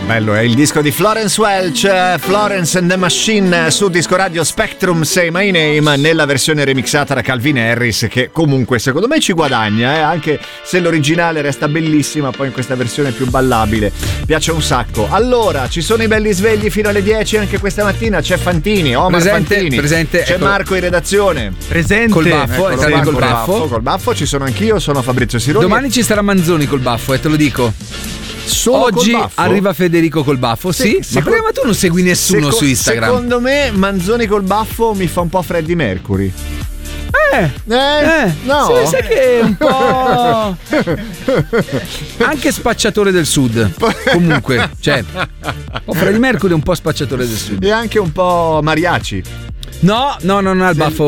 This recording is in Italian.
bello, è il disco di Florence Welch, Florence and the Machine, su Disco Radio Spectrum Say My Name, nella versione remixata da Calvin Harris, che comunque secondo me ci guadagna, anche se l'originale resta bellissima, poi in questa versione più ballabile piace un sacco. Allora, ci sono i belli svegli fino alle 10 anche questa mattina, c'è Fantini, Omar Fantini, presente, c'è Marco in redazione, presente, col baffo, col baffo, ci sono anch'io, sono Fabrizio Sironi. Domani ci sarà Manzoni col baffo, te lo dico. Solo oggi arriva Federico col baffo, sì? Ma tu non segui nessuno su Instagram? Secondo me Manzoni col baffo mi fa un po' Freddie Mercury. No. Sai che è un po' anche spacciatore del sud. Comunque, cioè, Freddie Mercury è un po' spacciatore del sud. E anche un po' mariachi. No, non ha il baffo